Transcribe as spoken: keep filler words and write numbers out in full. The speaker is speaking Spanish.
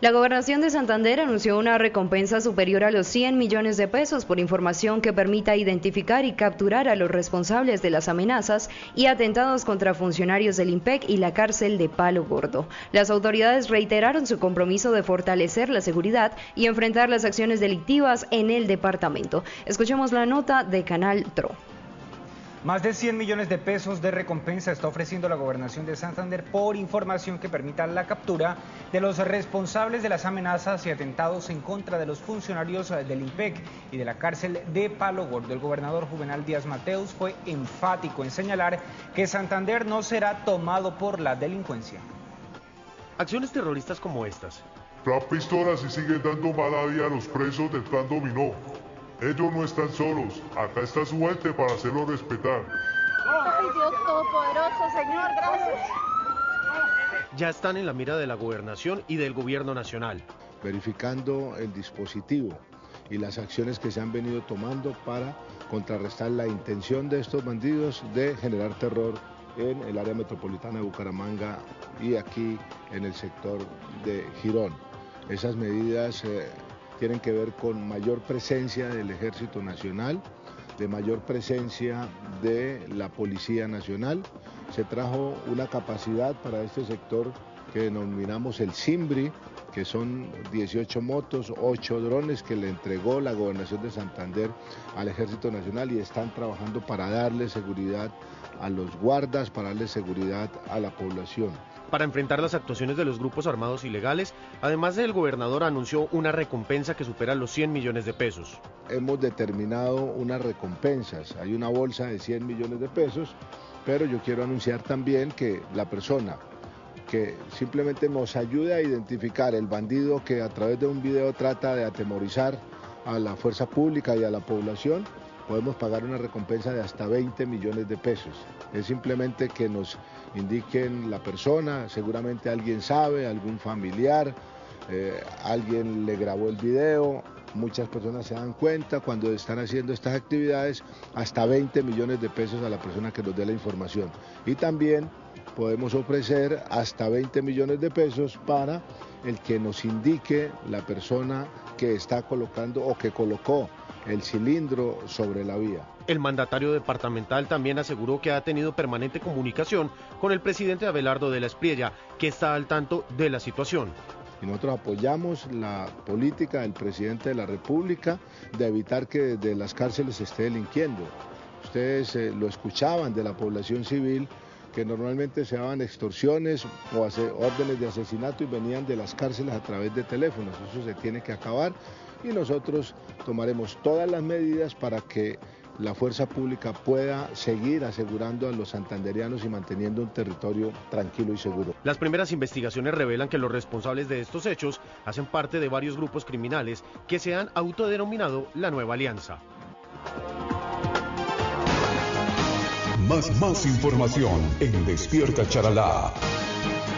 La Gobernación de Santander anunció una recompensa superior a los cien millones de pesos por información que permita identificar y capturar a los responsables de las amenazas y atentados contra funcionarios del IMPEC y la cárcel de Palo Gordo. Las autoridades reiteraron su compromiso de fortalecer la seguridad y enfrentar las acciones delictivas en el departamento. Escuchemos la nota de Canal Tro. Más de cien millones de pesos de recompensa está ofreciendo la Gobernación de Santander por información que permita la captura de los responsables de las amenazas y atentados en contra de los funcionarios del IMPEC y de la cárcel de Palo Gordo. El gobernador Juvenal Díaz Mateus fue enfático en señalar que Santander no será tomado por la delincuencia. Acciones terroristas como estas. Trap pistolas y siguen dando mala vida a los presos del Plan Dominó. Ellos no están solos, acá está su ente para hacerlo respetar. Ay, Dios Todopoderoso, Señor, gracias. Ya están en la mira de la gobernación y del gobierno nacional. Verificando el dispositivo y las acciones que se han venido tomando para contrarrestar la intención de estos bandidos de generar terror en el área metropolitana de Bucaramanga y aquí en el sector de Girón. Esas medidas eh, tienen que ver con mayor presencia del Ejército Nacional, de mayor presencia de la Policía Nacional. Se trajo una capacidad para este sector que denominamos el SIMBRI, que son dieciocho motos, ocho drones que le entregó la Gobernación de Santander al Ejército Nacional y están trabajando para darle seguridad a los guardas, para darle seguridad a la población. Para enfrentar las actuaciones de los grupos armados ilegales, además el gobernador anunció una recompensa que supera los cien millones de pesos. Hemos determinado unas recompensas, hay una bolsa de cien millones de pesos, pero yo quiero anunciar también que la persona que simplemente nos ayude a identificar el bandido que a través de un video trata de atemorizar a la fuerza pública y a la población, podemos pagar una recompensa de hasta veinte millones de pesos. Es simplemente que nos indiquen la persona, seguramente alguien sabe, algún familiar, eh, alguien le grabó el video, muchas personas se dan cuenta cuando están haciendo estas actividades, hasta veinte millones de pesos a la persona que nos dé la información. Y también podemos ofrecer hasta veinte millones de pesos para el que nos indique la persona que está colocando o que colocó el cilindro sobre la vía. El mandatario departamental también aseguró que ha tenido permanente comunicación con el presidente Abelardo de la Espriella, que está al tanto de la situación. Y nosotros apoyamos la política del presidente de la República de evitar que desde las cárceles se esté delinquiendo. Ustedes eh, lo escuchaban de la población civil, que normalmente se daban extorsiones o órdenes de asesinato y venían de las cárceles a través de teléfonos. Eso se tiene que acabar y nosotros tomaremos todas las medidas para que la fuerza pública pueda seguir asegurando a los santanderianos y manteniendo un territorio tranquilo y seguro. Las primeras investigaciones revelan que los responsables de estos hechos hacen parte de varios grupos criminales que se han autodenominado la Nueva Alianza. Más, más información en Despierta Charalá.